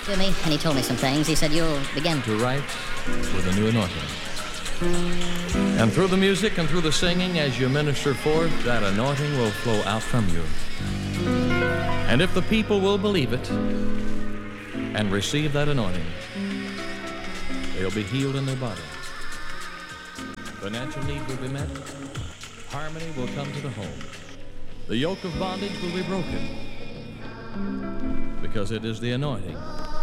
to me, and he told me some things. He said, you'll begin to write with a new anointing. And through the music and through the singing, as you minister forth, that anointing will flow out from you. And if the people will believe it and receive that anointing, they'll be healed in their body. Financial need will be met. Harmony will come to the home. The yoke of bondage will be broken, because it is the anointing